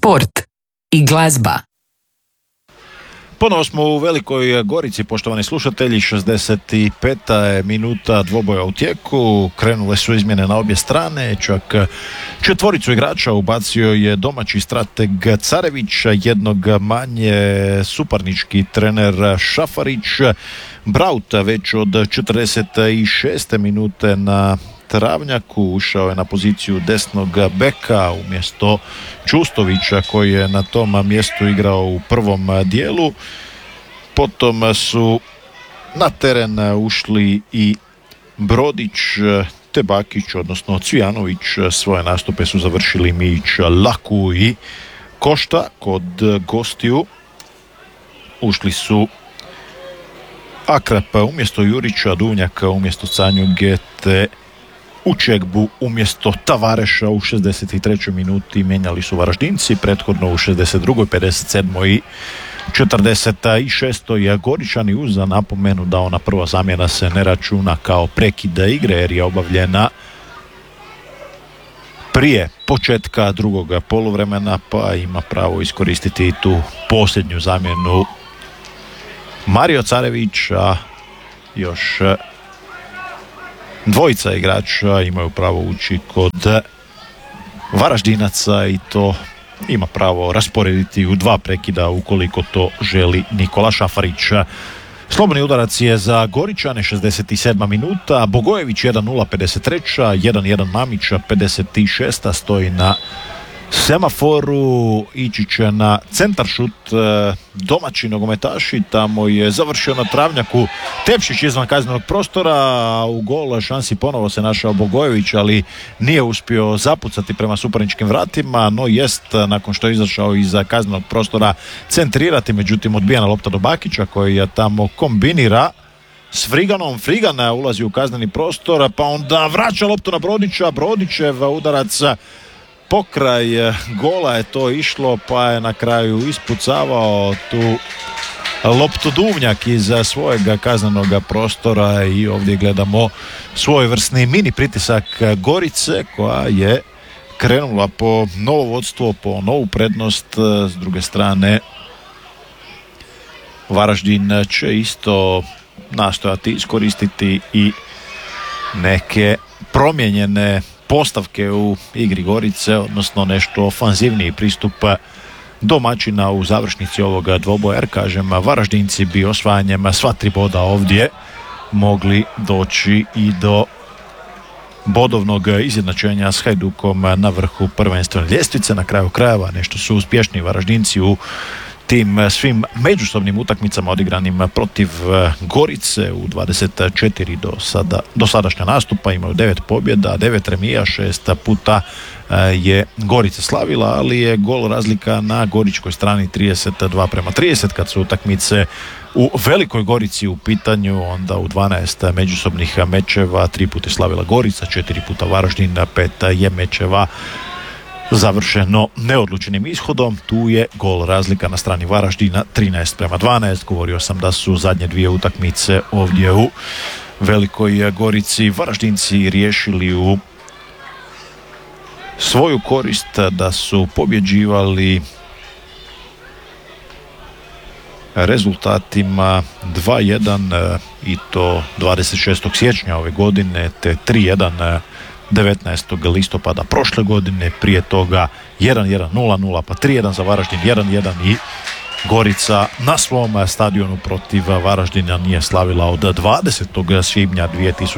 sport i glazba. Ponovo smo u Velikoj Gorici, poštovani slušatelji, 65. minuta dvoboja u tijeku, krenule su izmjene na obje strane, čak četvoricu igrača ubacio je domaći strateg Carević, jednog manje suparnički trener Šafarić. Braut već od 46. minute na travnjaku ušao je na poziciju desnog beka umjesto Čustovića koji je na tom mjestu igrao u prvom dijelu. Potom su na teren ušli i Brodić te Bakić, odnosno Cvijanović. Svoje nastupe su završili Mijić, Laku i Košta. Kod gostiju ušli su Akrap umjesto Jurića, Duvnjak umjesto Canjuge te Učegbu umjesto Tavareša. U 63. minuti mijenjali su Varaždinci, prethodno u 62., 57. i 46. Goričani, uz napomenu da ona prva zamjena se ne računa kao prekid igre jer je obavljena prije početka drugog poluvremena, pa ima pravo iskoristiti tu posljednju zamjenu Mario Carević, a još dvojica igrača imaju pravo ući kod Varaždinaca i to ima pravo rasporediti u dva prekida ukoliko to želi Nikola Šafarić. Slobodni udarac je za Goričane, 67. minuta, Bogojević 1-0, 53. 1-1 Mamića, 56. stoji na semaforu, ići će na centar šut domaći nogometaši, tamo je završio na travnjaku Tepšić izvan kaznenog prostora, a u gol šansi ponovo se našao Bogojević, ali nije uspio zapucati prema suparničkim vratima, no jest nakon što je izašao iz kaznenog prostora centrirati, međutim odbijena lopta do Bakića koji je tamo kombinira s Friganom. Frigan ulazi u kazneni prostor, pa onda vraća loptu na Brodića, Brodićev udarac pokraj gola je to išlo, pa je na kraju ispucavao tu loptu Duvnjak iz svojeg kaznenog prostora i ovdje gledamo svojevrsni mini pritisak Gorice koja je krenula po novo vodstvo, po novu prednost. S druge strane Varaždin će isto nastojati iskoristiti i neke promijenjene postavke u igri Gorice, odnosno nešto ofanzivniji pristup domaćina u završnici ovoga dvoboja, jer kažem, Varaždinci bi osvajanjem sva 3 boda ovdje mogli doći i do bodovnog izjednačenja s Hajdukom na vrhu prvenstvene ljestvice. Na kraju krajeva nešto su uspješni Varaždinci u tim svim međusobnim utakmicama odigranim protiv Gorice u 24 dosadašnja nastupa, imaju 9 pobjeda, 9 remija, 6 puta je Gorica slavila, ali je gol razlika na goričkoj strani 32:30 kad su utakmice u Velikoj Gorici u pitanju. Onda u 12 međusobnih mečeva 3 puta je slavila Gorica, 4 puta Varaždin, 5 je mečeva završeno neodlučenim ishodom. Tu je gol razlika na strani Varaždina 13:12. Govorio sam da su zadnje 2 utakmice ovdje u Velikoj Gorici Varaždinci riješili u svoju korist, da su pobjeđivali rezultatima 2-1 i to 26. siječnja ove godine te 3-1 19. listopada prošle godine, prije toga 1-1, 0-0, pa 3-1 za Varaždin, 1-1 i Gorica na svom stadionu protiv Varaždina nije slavila od 20. svibnja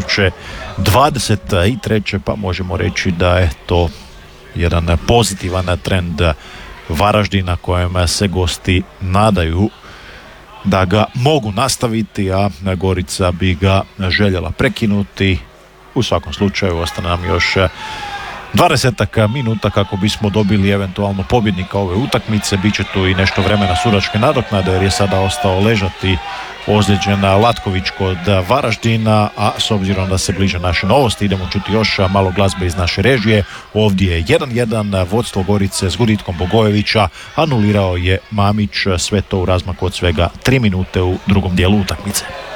2023. pa možemo reći da je to jedan pozitivan trend Varaždina kojem se gosti nadaju da ga mogu nastaviti, a Gorica bi ga željela prekinuti. U svakom slučaju ostane nam još 20 minuta kako bismo dobili eventualno pobjednika ove utakmice. Biće tu i nešto vremena sudačke nadoknade jer je sada ostao ležati ozlijeđen Latković kod Varaždina, a s obzirom da se bliže naše novosti idemo čuti još malo glazbe iz naše režije. Ovdje je 1-1 vodstvo Gorice s gubitkom Bogojevića, anulirao je Mamić, sve to u razmaku od svega 3 minute u drugom dijelu utakmice.